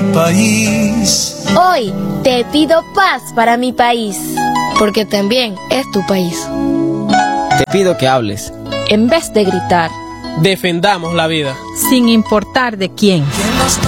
país. Hoy te pido paz para mi país, porque también es tu país. Te pido que hables. En vez de gritar, defendamos la vida. sin importar de quién.